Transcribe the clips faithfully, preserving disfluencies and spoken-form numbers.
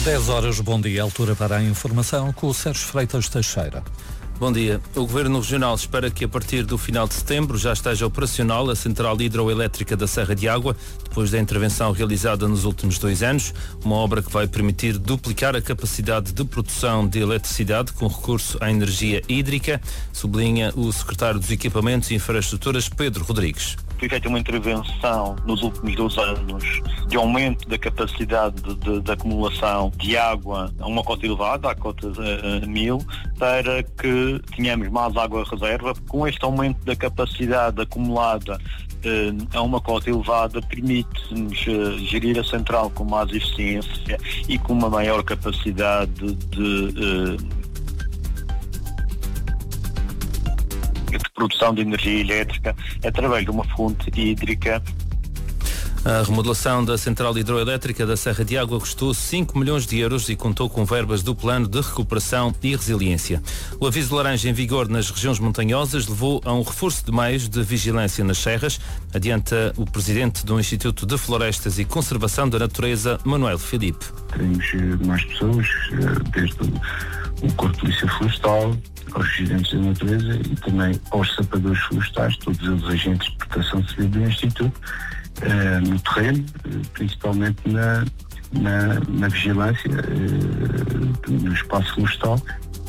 dez horas, bom dia, altura para a informação com o Sérgio Freitas Teixeira. Bom dia. O Governo Regional espera que a partir do final de setembro já esteja operacional a Central Hidroelétrica da Serra de Água, depois da intervenção realizada nos últimos dois anos, uma obra que vai permitir duplicar a capacidade de produção de eletricidade com recurso à energia hídrica, sublinha o Secretário dos Equipamentos e Infraestruturas, Pedro Rodrigues. Foi feita uma intervenção nos últimos dois anos de aumento da capacidade de, de, de acumulação de água a uma cota elevada, a cota uh, mil, para que tenhamos mais água reserva. Com este aumento da capacidade acumulada uh, a uma cota elevada, permite-nos uh, gerir a central com mais eficiência e com uma maior capacidade de uh, de produção de energia elétrica através de uma fonte hídrica. A remodelação da Central Hidroelétrica da Serra de Água custou cinco milhões de euros e contou com verbas do Plano de Recuperação e Resiliência. O aviso laranja em vigor nas regiões montanhosas levou a um reforço de meios de vigilância nas serras, adianta o presidente do Instituto de Florestas e Conservação da Natureza, Manuel Filipe. Teremos mais pessoas, desde o Corpo de Polícia Florestal, aos residentes da natureza e também aos sapadores florestais, todos os agentes de proteção civil do Instituto, eh, no terreno, principalmente na, na, na vigilância eh, no espaço florestal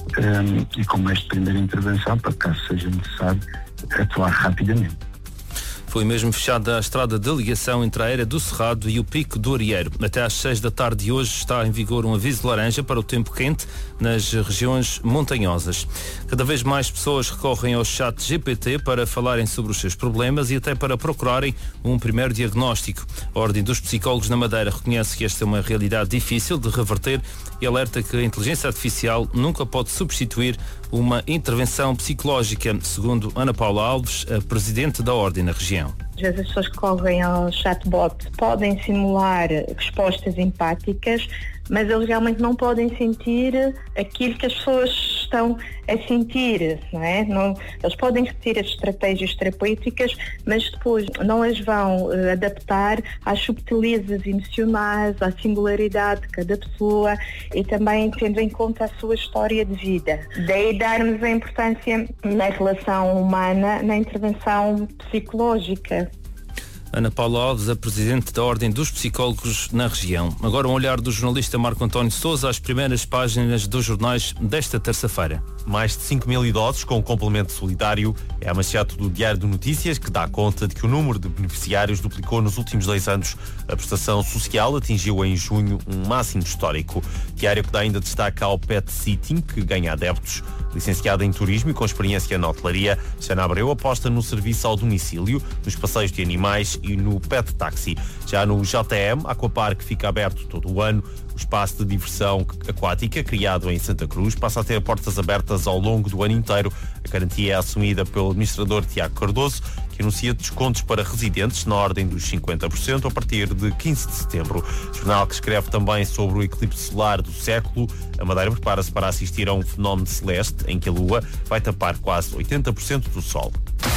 eh, e como esta primeira intervenção, para caso seja necessário atuar rapidamente. Foi mesmo fechada a estrada de ligação entre a Era do Cerrado e o Pico do Arieiro. Até às seis da tarde de hoje está em vigor um aviso laranja para o tempo quente nas regiões montanhosas. Cada vez mais pessoas recorrem ao chat G P T para falarem sobre os seus problemas e até para procurarem um primeiro diagnóstico. A Ordem dos Psicólogos na Madeira reconhece que esta é uma realidade difícil de reverter e alerta que a inteligência artificial nunca pode substituir uma intervenção psicológica, segundo Ana Paula Alves, a presidente da Ordem na região. Às vezes as pessoas que correm ao chatbot podem simular respostas empáticas, mas eles realmente não podem sentir aquilo que as pessoas estão a sentir, não é? Não, eles podem repetir as estratégias terapêuticas, mas depois não as vão uh, adaptar às subtilezas emocionais, à singularidade de cada pessoa e também tendo em conta a sua história de vida. Daí darmos a importância na relação humana, na intervenção psicológica. Ana Paula Alves, a presidente da Ordem dos Psicólogos na região. Agora um olhar do jornalista Marco António Sousa às primeiras páginas dos jornais desta terça-feira. Mais de cinco mil idosos com complemento solidário é a manchete do Diário de Notícias, que dá conta de que o número de beneficiários duplicou nos últimos dois anos. A prestação social atingiu em junho um máximo histórico. Diário que dá ainda destaque ao Pet Sitting, que ganha adeptos. Licenciada em Turismo e com experiência na hotelaria, Xana Abreu aposta no serviço ao domicílio, nos passeios de animais e no Pet Taxi. Já no J M, Aquapark fica aberto todo o ano. O espaço de diversão aquática, criado em Santa Cruz, passa a ter portas abertas ao longo do ano inteiro. A garantia é assumida pelo administrador Tiago Cardoso, que anuncia descontos para residentes na ordem dos cinquenta por cento a partir de quinze de setembro. Jornal que escreve também sobre o eclipse solar do século. A Madeira prepara-se para assistir a um fenómeno celeste em que a Lua vai tapar quase oitenta por cento do Sol.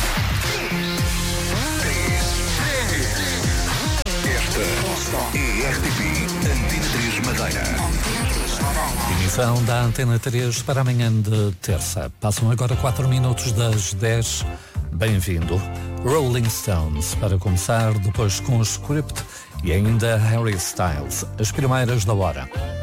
Esta é R T P Antena três Madeira. Emissão da Antena três para amanhã de terça. Passam agora quatro minutos das dez. Bem-vindo. Rolling Stones para começar, depois com o Script e ainda Harry Styles. As primeiras da hora.